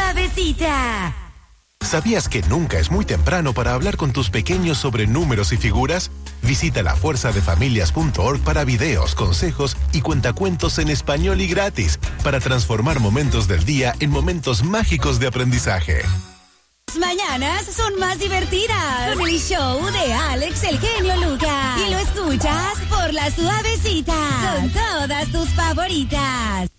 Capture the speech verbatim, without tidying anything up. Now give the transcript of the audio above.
Suavecita. ¿Sabías que nunca es muy temprano para hablar con tus pequeños sobre números y figuras? Visita la fuerza de familias punto org para videos, consejos y cuentacuentos en español y gratis para transformar momentos del día en momentos mágicos de aprendizaje. Las mañanas son más divertidas con el show de Alex el Genio Lucas. Y lo escuchas por La Suavecita con todas tus favoritas.